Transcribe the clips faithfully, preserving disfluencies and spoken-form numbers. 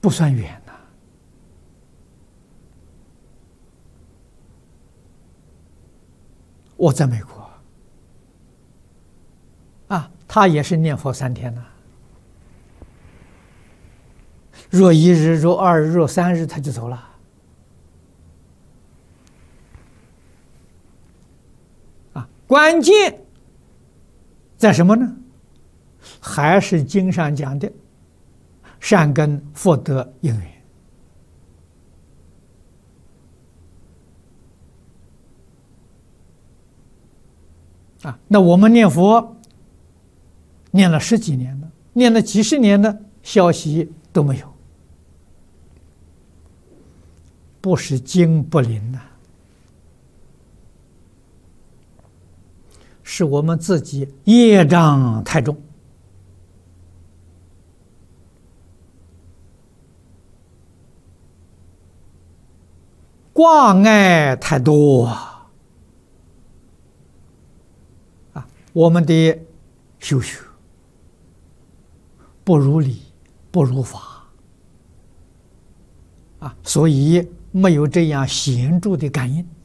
不算远呐。我在美国啊，他也是念佛三天呐。若一日，若二日，若三日，他就走了。啊，关键在什么呢？还是经上讲的善根福德因缘。啊，那我们念佛念了十几年了，念了几十年了，消息都没有，不是经不灵呐、啊，是我们自己业障太重。挂碍太多啊！啊，我们的修学不如理，不如法啊，所以没有这样显著的感应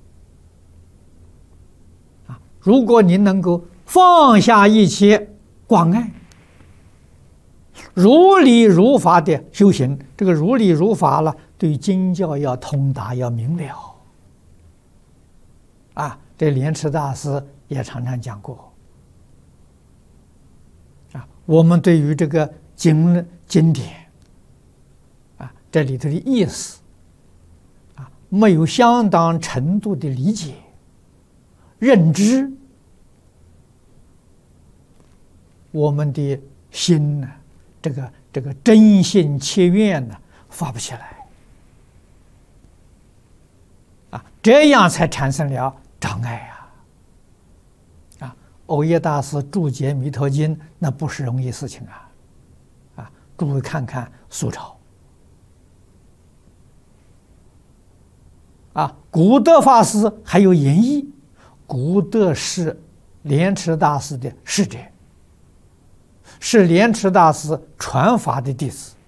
啊。如果你能够放下一切挂碍，如理如法的修行，这个如理如法了，对经教要通达，要明了啊。这莲池大师也常常讲过啊。我们对于这个经经典啊，这里头的意思啊，没有相当程度的理解、认知，我们的心呢，这个这个真心切愿呢，发不起来。啊，这样才产生了障碍啊！啊，藕益大师注解《弥陀经》，那不是容易事情啊！啊，诸位看看苏朝，啊，古德法师还有演绎，古德是莲池大师的师者，是莲池大师传法的弟子。